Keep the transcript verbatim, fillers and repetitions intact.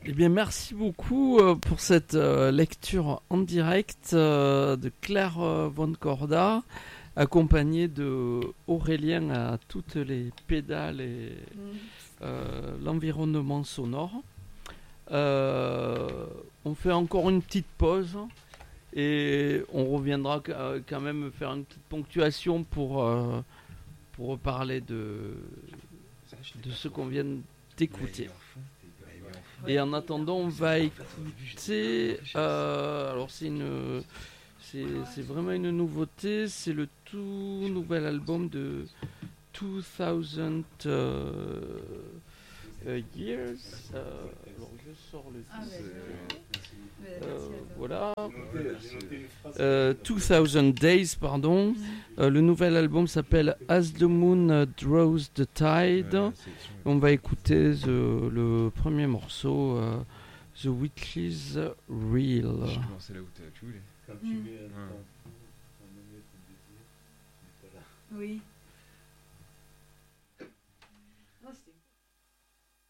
Eh bien, merci beaucoup euh, pour cette euh, lecture en direct euh, de Claire euh, Von Corda, accompagnée de Aurélien à toutes les pédales et euh, l'environnement sonore. Euh, on fait encore une petite pause et on reviendra quand même faire une petite ponctuation pour, euh, pour parler de, de ce qu'on vient d'écouter. Et en attendant, on va écouter. Euh, alors, c'est une, c'est, c'est vraiment une nouveauté. C'est le tout nouvel album de deux mille euh, euh, Years. Euh, alors, je sors le titre. Euh, voilà. Euh, deux mille Days, pardon. Euh, le nouvel album s'appelle As the Moon Draws the Tide. On va écouter the, le premier morceau, uh, The Witch is Real. Je commençais là où tu voulais. Quand tu mets un temps, un moment, ton désir, il n'est pas là. Oui.